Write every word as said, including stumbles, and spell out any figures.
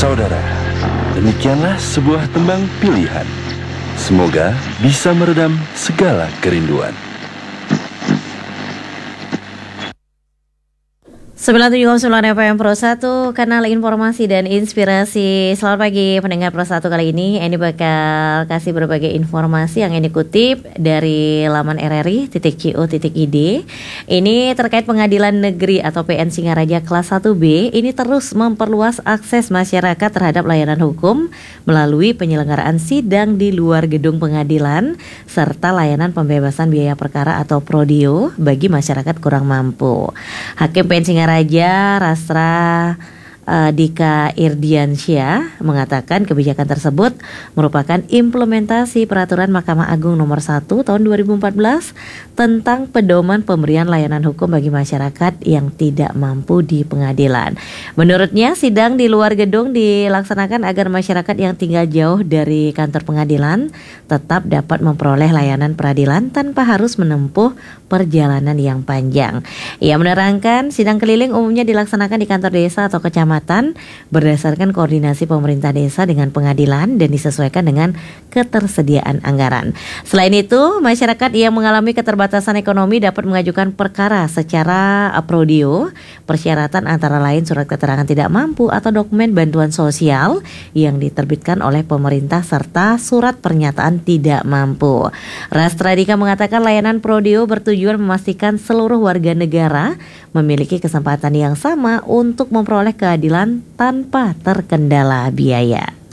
Saudara, demikianlah sebuah tembang pilihan. Semoga bisa meredam segala kerinduan. sembilan puluh tujuh koma sembilan F M Pro satu, kanal informasi dan inspirasi. Selamat pagi pendengar Pro satu. Kali ini Eni bakal kasih berbagai informasi yang Eni kutip dari laman r r i titik co titik i d. Ini terkait Pengadilan Negeri atau P N Singaraja kelas satu B. Ini terus memperluas akses masyarakat terhadap layanan hukum melalui penyelenggaraan sidang di luar gedung pengadilan serta layanan pembebasan biaya perkara atau prodio bagi masyarakat kurang mampu. Hakim P N Singaraja Raja Rastra uh, Dika Irdiansyah mengatakan kebijakan tersebut merupakan implementasi peraturan Mahkamah Agung nomor satu tahun dua ribu empat belas tentang pedoman pemberian layanan hukum bagi masyarakat yang tidak mampu di pengadilan. Menurutnya, sidang di luar gedung dilaksanakan agar masyarakat yang tinggal jauh dari kantor pengadilan tetap dapat memperoleh layanan peradilan tanpa harus menempuh perjalanan yang panjang. Ia menerangkan sidang keliling umumnya dilaksanakan di kantor desa atau kecamatan berdasarkan koordinasi pemerintah desa dengan pengadilan dan disesuaikan dengan ketersediaan anggaran. Selain itu, masyarakat yang mengalami keterbatasan ekonomi dapat mengajukan perkara secara prodio. Persyaratan antara lain surat keterangan tidak mampu atau dokumen bantuan sosial yang diterbitkan oleh pemerintah serta surat pernyataan tidak mampu. Rastra Dika mengatakan layanan prodio bertujuan memastikan seluruh warga negara memiliki kesempatan yang sama untuk memperoleh keadilan tanpa terkendala biaya.